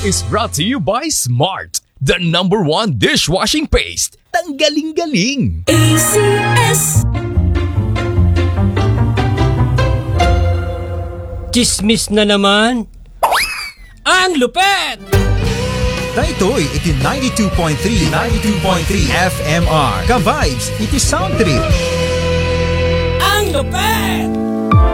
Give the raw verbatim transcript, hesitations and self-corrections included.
is brought to you by Smart, the number one dishwashing paste. Tanggaling-galing! A C S. Chismis na naman. Ang lupet! Ito'y iti ninety-two point three, ninety-two point three F M R. Ka-vibes, iti sound trip. Ang lupet!